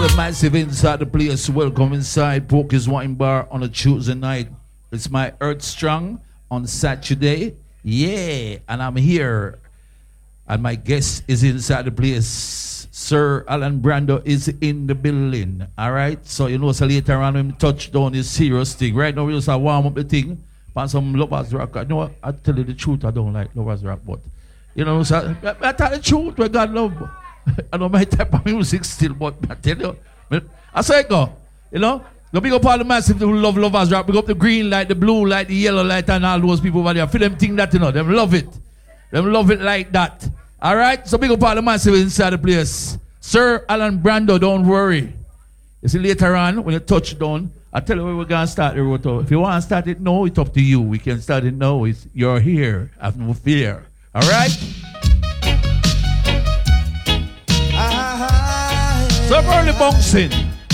the massive inside the place. Welcome inside Poker's Wine Bar on a Tuesday night. It's my Earth Strong on Saturday. Yeah, and I'm here. And my guest is inside the place. Sir Alan Brando is in the building. Alright? So you know, so later on when touchdown is serious thing. Right now we just warm up the thing. Find some Lovers Rock. You know, I tell you the truth, I don't like Lovers Rock, but you know, so I tell the truth where God love. I know my type of music still, but I tell you, I say go, you know, go big up all the massive who love Lovers Rock, big up the green light, the blue light, the yellow light, and all those people over there. Feel them think that, you know, them love it. Them love it like that. All right, so big up all the massive inside the place. Sir Alan Brando, don't worry. You see later on, when you touch down, I tell you where we're going to start the road. If you want to start it now, it's up to you. We can start it now. You're here. Have no fear. All right? So early bouncing.